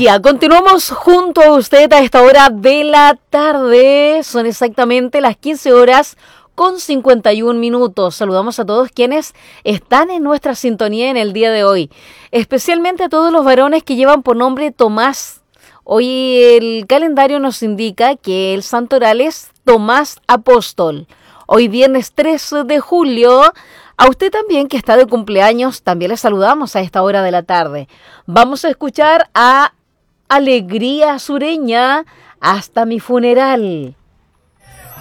Ya, continuamos junto a usted a esta hora de la tarde. Son exactamente las 15 horas con 51 minutos. Saludamos a todos quienes están en nuestra sintonía en el día de hoy. Especialmente a todos los varones que llevan por nombre Tomás. Hoy el calendario nos indica que el santoral es Tomás Apóstol. Hoy viernes 3 de julio. A usted también que está de cumpleaños, también le saludamos a esta hora de la tarde. Vamos a escuchar a Alegría Sureña, Hasta mi funeral.